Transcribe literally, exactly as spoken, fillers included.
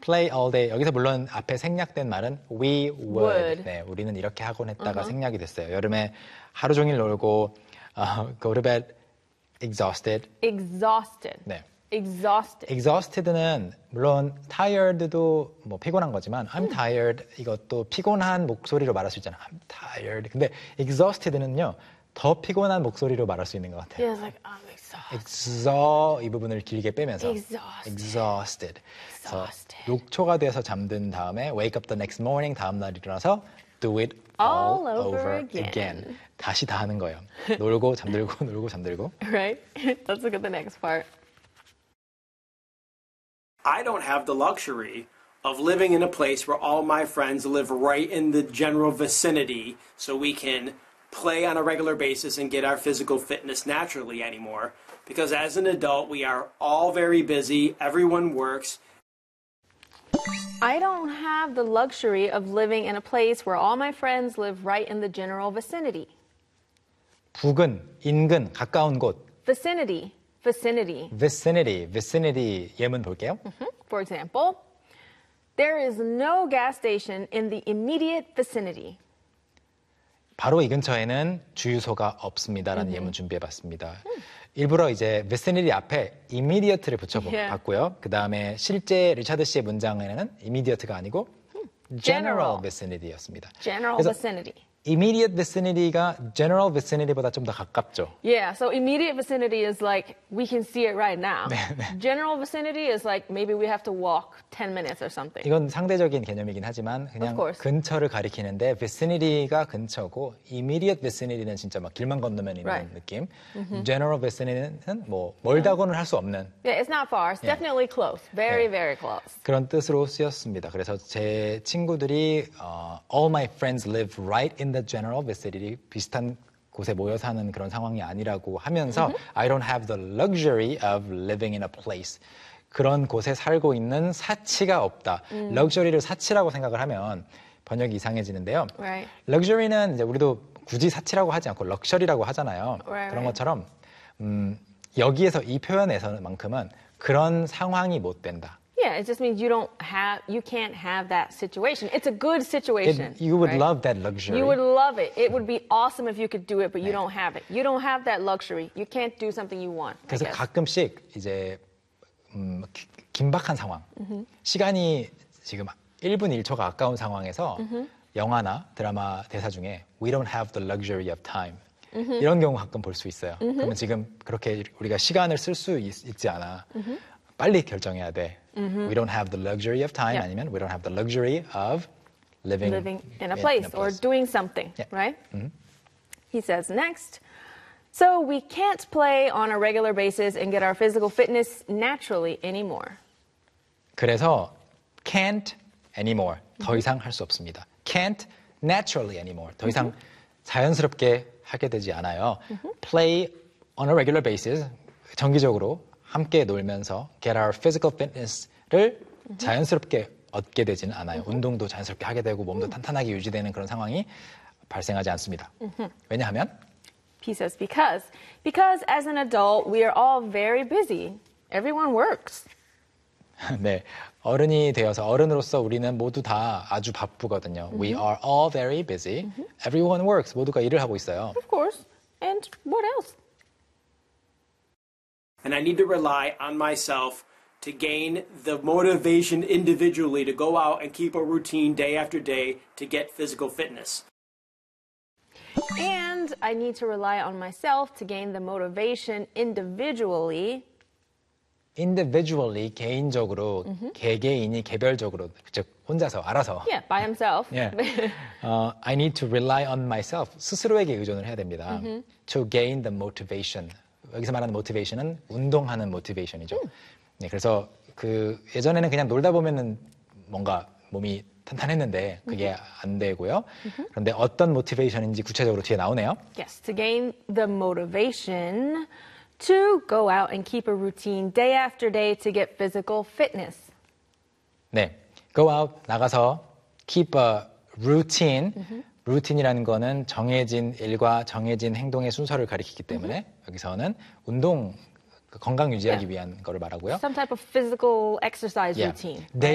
play all day. 여기서 물론 앞에 생략된 말은 we would. Would. 네, 우리는 이렇게 하곤 했다가 uh-huh. 생략이 됐어요. 여름에 하루 종일 놀고 uh, go to bed exhausted. Exhausted. 네. Exhausted. exhausted는 물론 tired도 뭐 피곤한 거지만 I'm tired 이것도 피곤한 목소리로 말할 수 있잖아. I'm tired. 근데 exhausted는요 더 피곤한 목소리로 말할 수 있는 것 같아요. Yeah, it's like I'm exhausted. exhaust 이 부분을 길게 빼면서 exhausted. exhausted. exhausted. 녹초가 돼서 잠든 다음에 wake up the next morning 다음 날 일어나서 do it all, all over, over again. again. 다시 다 하는 거예요. 놀고 잠들고 놀고 잠들고. Right? Let's look at the next part. I don't have the luxury of living in a place where all my friends live right in the general vicinity so we can play on a regular basis and get our physical fitness naturally anymore. Because as an adult, we are all very busy. Everyone works. I don't have the luxury of living in a place where all my friends live right in the general vicinity. 부근, 인근, 가까운 곳. Vicinity. Vicinity. vicinity, vicinity 예문 볼게요. Mm-hmm. For example, there is no gas station in the immediate vicinity. 바로 이 근처에는 주유소가 없습니다라는 Mm-hmm. 예문 준비해봤습니다. 음. 일부러 이제 vicinity 앞에 immediate를 붙여봤고요. Yeah. 그 다음에 실제 리차드 씨의 문장에는 immediate가 아니고 general, General. vicinity였습니다. General 그래서 vicinity. immediate vicinity가 general vicinity보다 좀 더 가깝죠. Yeah, so immediate vicinity is like we can see it right now. 네, 네. General vicinity is like maybe we have to walk ten minutes or something. 이건 상대적인 개념이긴 하지만 그냥 Of course. 근처를 가리키는데 vicinity가 근처고 immediate vicinity는 진짜 막 길만 건너면 있는 Right. 느낌. Mm-hmm. general vicinity는 뭐 멀다고는 할 수 없는 Yeah, it's not far. It's Yeah. definitely close. Very, Yeah. very close. 그런 뜻으로 쓰였습니다. 그래서 제 친구들이 어, all my friends live right in the general vicinity 비슷한 곳에 모여 사는 그런 상황이 아니라고 하면서 mm-hmm. I don't have the luxury of living in a place. 그런 곳에 살고 있는 사치가 없다. 음. 럭셔리를 사치라고 생각을 하면 번역이 이상해지는데요. Right. 럭셔리는 이제 우리도 굳이 사치라고 하지 않고 럭셔리라고 하잖아요. Right, 그런 right. 것처럼 음, 여기에서 이 표현에서만큼은 그런 상황이 못 된다. Yeah, it just means you don't have, you can't have that situation. It's a good situation. It, you would right? love that luxury. You would love it. It would be awesome if you could do it, but you don't have it. You don't have that luxury. You can't do something you want. I 그래서 guess. 가끔씩 이제 음, 기, 긴박한 상황, mm-hmm. 시간이 지금 일 분 일 초가 아까운 상황에서 mm-hmm. 영화나 드라마 대사 중에 We don't have the luxury of time. Mm-hmm. 이런 경우 가끔 볼 수 있어요. Mm-hmm. 그러면 지금 그렇게 우리가 시간을 쓸 수 있지 않아. Mm-hmm. 빨리 결정해야 돼. Mm-hmm. We don't have the luxury of time. Yeah. 아니면 We don't have the luxury of living, living in a place, in a place. or doing something, yeah. right? Mm-hmm. He says next, so we can't play on a regular basis and get our physical fitness naturally anymore. 그래서 can't anymore. 더 이상 할 수 없습니다. can't naturally anymore. 더 이상 mm-hmm. 자연스럽게 하게 되지 않아요. Mm-hmm. play on a regular basis. 정기적으로 함께 놀면서 get our physical fitness를 mm-hmm. 자연스럽게 얻게 되지는 않아요. Mm-hmm. 운동도 자연스럽게 하게 되고 몸도 mm-hmm. 탄탄하게 유지되는 그런 상황이 발생하지 않습니다. Mm-hmm. 왜냐하면 He says because because as an adult we are all very busy. Everyone works. 네, 어른이 되어서 어른으로서 우리는 모두 다 아주 바쁘거든요. Mm-hmm. We are all very busy. Mm-hmm. Everyone works. 모두가 일을 하고 있어요. Of course. And what else? And I need to rely on myself to gain the motivation individually to go out and keep a routine day after day to get physical fitness. And I need to rely on myself to gain the motivation individually. individually, 개인적으로, mm-hmm. 개개인이 개별적으로, 즉 혼자서, 알아서. Yeah, by himself. Yeah. uh, I need to rely on myself. 스스로에게 의존을 해야 됩니다. Mm-hmm. To gain the motivation. 여기서 말하는 motivation은 운동하는 motivation이죠. 음. 네, 그래서 그 예전에는 그냥 놀다 보면은 뭔가 몸이 탄탄했는데 그게 mm-hmm. 안 되고요. Mm-hmm. 그런데 어떤 motivation인지 구체적으로 뒤에 나오네요. Yes, to gain the motivation to go out and keep a routine day after day to get physical fitness. 네, go out 나가서 keep a routine. Mm-hmm. 루틴이라는 거는 정해진 일과 정해진 행동의 순서를 가리키기 때문에 mm-hmm. 여기서는 운동 건강 유지하기 yeah. 위한 거를 말하고요. Some type of physical exercise yeah. routine. Day